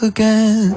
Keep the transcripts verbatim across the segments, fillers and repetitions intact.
again.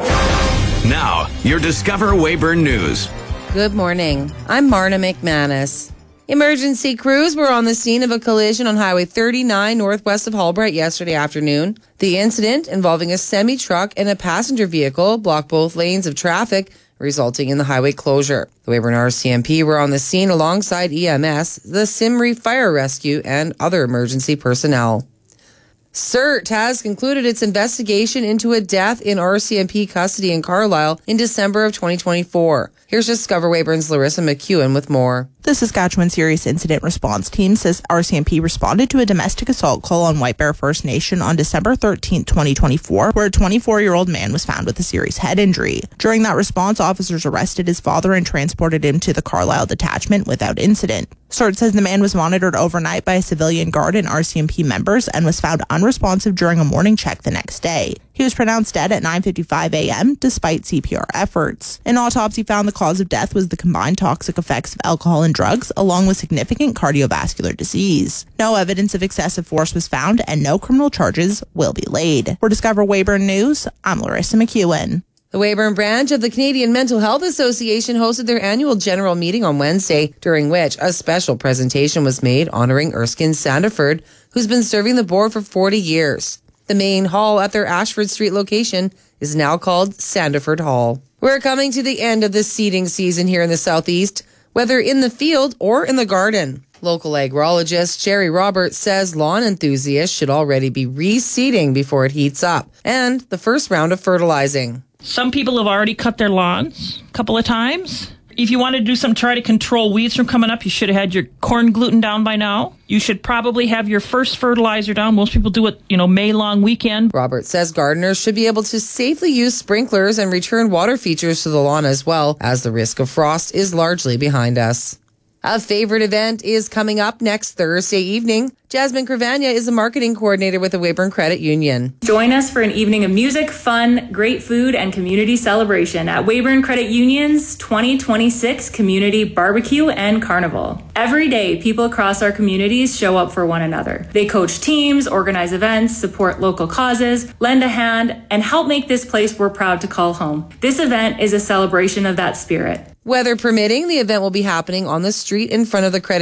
Now, your Discover Weyburn News. Good morning. I'm Marna McManus. Emergency crews were on the scene of a collision on Highway thirty-nine northwest of Halbright yesterday afternoon. The incident, involving a semi-truck and a passenger vehicle, blocked both lanes of traffic, resulting in the highway closure. The Weyburn R C M P were on the scene alongside E M S, the Simri Fire Rescue, and other emergency personnel. C E R T has concluded its investigation into a death in R C M P custody in Carlisle in December of twenty twenty-four. Here's Discover Weyburn's Larissa McEwen with more. The Saskatchewan Serious Incident Response Team says R C M P responded to a domestic assault call on White Bear First Nation on December thirteenth, twenty twenty-four, where a twenty-four-year-old man was found with a serious head injury. During that response, officers arrested his father and transported him to the Carlisle detachment without incident. C E R T says the man was monitored overnight by a civilian guard and R C M P members and was found unresponsive during a morning check the next day. He was pronounced dead at nine fifty-five a.m. despite C P R efforts. An autopsy found the cause of death was the combined toxic effects of alcohol and drugs, along with significant cardiovascular disease. No evidence of excessive force was found, and no criminal charges will be laid. For Discover Weyburn News, I'm Larissa McEwen. The Weyburn branch of the Canadian Mental Health Association hosted their annual general meeting on Wednesday, during which a special presentation was made honoring Erskine Sandiford, who's been serving the board for forty years. The main hall at their Ashford Street location is now called Sandiford Hall. We're coming to the end of the seeding season here in the Southeast, whether in the field or in the garden. Local agrologist Sherry Roberts says lawn enthusiasts should already be reseeding before it heats up, and the first round of fertilizing. Some people have already cut their lawns a couple of times. If you wanted to do some, try to control weeds from coming up, you should have had your corn gluten down by now. You should probably have your first fertilizer down. Most people do it, you know, May long weekend. Roberts says gardeners should be able to safely use sprinklers and return water features to the lawn as well, as the risk of frost is largely behind us. A favorite event is coming up next Thursday evening. Jasmine Cravagna is the marketing coordinator with the Weyburn Credit Union. Join us for an evening of music, fun, great food, and community celebration at Weyburn Credit Union's twenty twenty-six Community Barbecue and Carnival. Every day, people across our communities show up for one another. They coach teams, organize events, support local causes, lend a hand, and help make this place we're proud to call home. This event is a celebration of that spirit. Weather permitting, the event will be happening on the street in front of the Credit